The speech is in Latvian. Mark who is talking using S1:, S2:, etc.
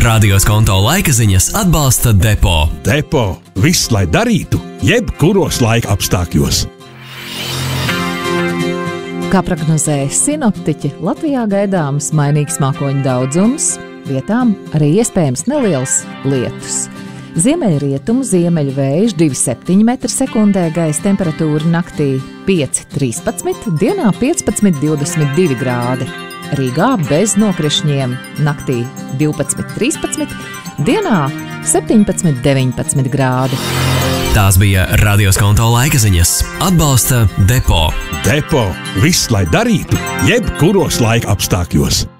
S1: Radio Skonto laika ziņas atbalsta Depo.
S2: Depo. Viss, lai darītu, jebkuros laika apstākļos.
S3: Kā prognozēja sinoptiķi, Latvijā gaidāms mainīgs mākoņu daudzums, vietām arī iespējams neliels lietus. Ziemeļrietumu ziemeļu vējš 2,7 m/sekundē, gaisa temperatūra naktī 5,13, dienā 15,22 grādi. Rīgā bez nokrišņiem naktī 12,13, dienā 17,19 grādi.
S1: Tās bija Radio Skonto laika ziņas. Atbalsta Depo.
S2: Depo. Viss, lai darītu, jebkuros laika apstākļos.